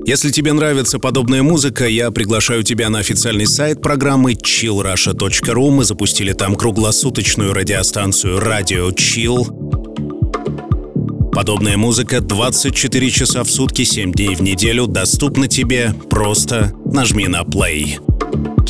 Если тебе нравится подобная музыка, я приглашаю тебя на официальный сайт программы chillrusha.ru. Мы запустили там круглосуточную радиостанцию Radio Chill. Подобная музыка 24 часа в сутки, 7 дней в неделю доступна тебе. Просто нажми на play.